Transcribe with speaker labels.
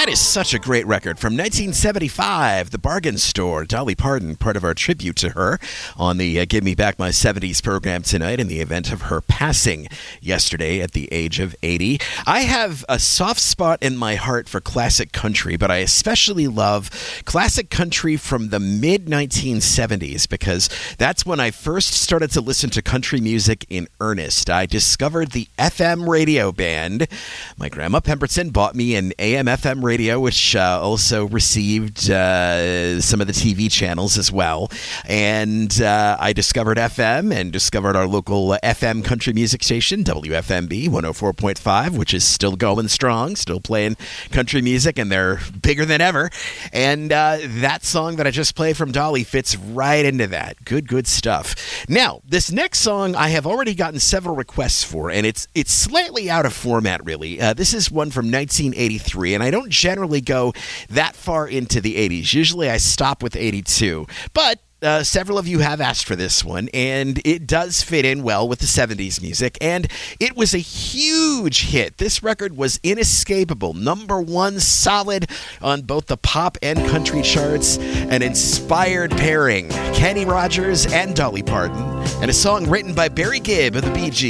Speaker 1: That is such a great record from 1975, The Bargain Store. Dolly Parton, part of our tribute to her on the Give Me Back My 70s program tonight in the event of her passing yesterday at the age of 80. I have a soft spot in my heart for classic country, but I especially love classic country from the mid-1970s because that's when I first started to listen to country music in earnest. I discovered the FM radio band. My grandma Pemberton bought me an AM/FM radio, which also received some of the TV channels as well. And I discovered FM and discovered our local FM country music station, WFMB 104.5, which is still going strong, still playing country music, and they're bigger than ever. And that song that I just played from Dolly fits right into that. Good stuff. Now, this next song I have already gotten several requests for, and it's slightly out of format, really. This is one from 1983, and I don't generally go that far into the 80s. Usually I stop with 82, but several of you have asked for this one, and it does fit in well with the 70s music, and it was a huge hit. This record was inescapable. #1 solid on both the pop and country charts. An inspired pairing, Kenny Rogers and Dolly Parton, and a song written by Barry Gibb of the Bee Gees.